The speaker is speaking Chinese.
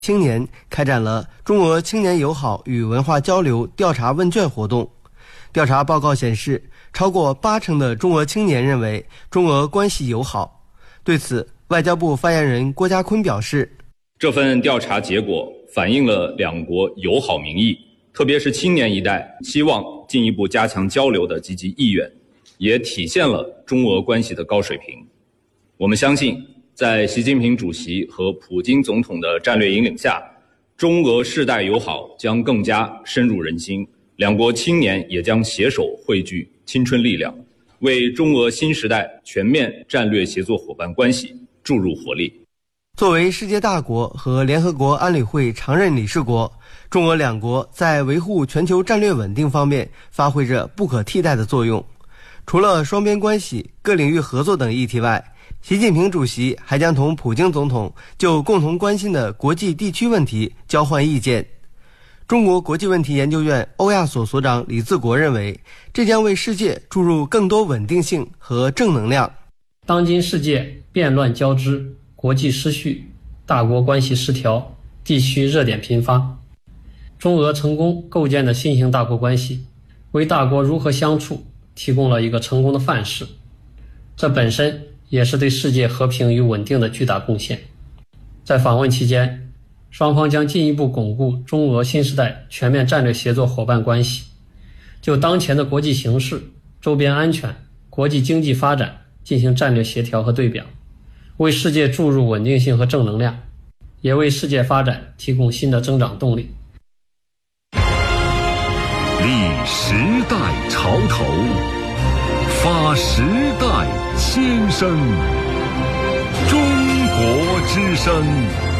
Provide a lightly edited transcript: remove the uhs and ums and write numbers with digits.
青年开展了中俄青年友好与文化交流调查问卷活动。调查报告显示，超过80%的中俄青年认为中俄关系友好。对此，外交部发言人郭家坤表示， 这份调查结果反映了两国友好民意，特别是青年一代希望进一步加强交流的积极意愿，也体现了中俄关系的高水平。我们相信，在习近平主席和普京总统的战略引领下，中俄世代友好将更加深入人心，两国青年也将携手汇聚青春力量，为中俄新时代全面战略协作伙伴关系注入活力。 作为世界大国和联合国安理会常任理事国，中俄两国在维护全球战略稳定方面发挥着不可替代的作用。除了双边关系、各领域合作等议题外，习近平主席还将同普京总统就共同关心的国际地区问题交换意见。中国国际问题研究院欧亚所所长李自国认为，这将为世界注入更多稳定性和正能量。 当今世界变乱交织，国际失序，大国关系失调，地区热点频发。中俄成功构建的新型大国关系，为大国如何相处提供了一个成功的范式，这本身也是对世界和平与稳定的巨大贡献。在访问期间，双方将进一步巩固中俄新时代全面战略协作伙伴关系，就当前的国际形势、周边安全、国际经济发展进行战略协调和对表，为世界注入稳定性和正能量，也为世界发展提供新的增长动力。 立时代潮头，发时代先声，中国之声。